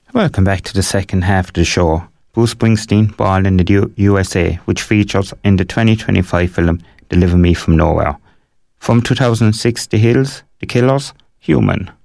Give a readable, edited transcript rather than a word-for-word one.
Welcome back to the second half of the show. Bruce Springsteen, Born in the USA, which features in the 2025 film Deliver Me From Nowhere. From 2006, The Hills, The Killers, Human.